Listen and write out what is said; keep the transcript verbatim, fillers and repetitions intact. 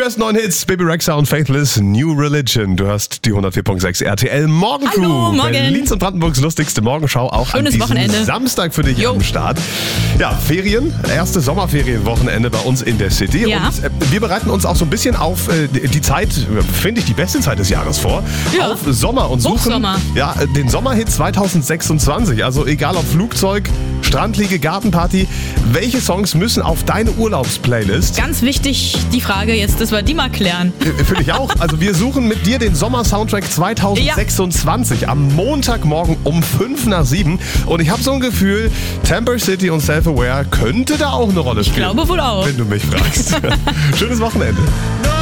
neuesten neuen Hits, Baby Rexha und Faithless, New Religion. Du hörst die hundertvier Komma sechs R T L Morgencrew. Hallo, morgen. Berlins und Brandenburgs lustigste Morgenschau, auch Schönes an diesem Wochenende. Samstag für dich Jo. am Start. Ja, Ferien, erste Sommerferienwochenende bei uns in der City. Ja. Und äh, wir bereiten uns auch so ein bisschen auf äh, die Zeit, finde ich, die beste Zeit des Jahres vor. Ja. Auf Sommer und suchen Hochsommer. ja, den Sommerhit zwanzig sechsundzwanzig. Also egal ob Flugzeug, Strandliege, Gartenparty, welche Songs müssen auf deine Urlaubsplaylist? Ganz wichtig, die Frage jetzt, dass wir die mal klären. Äh, Finde ich auch. Also wir suchen mit dir den Sommer-Soundtrack zwanzig sechsundzwanzig am Montagmorgen um fünf nach sieben. Und ich habe so ein Gefühl, Temper City und Self-Aware könnte da auch eine Rolle spielen. Ich glaube wohl auch. Wenn du mich fragst. Schönes Wochenende.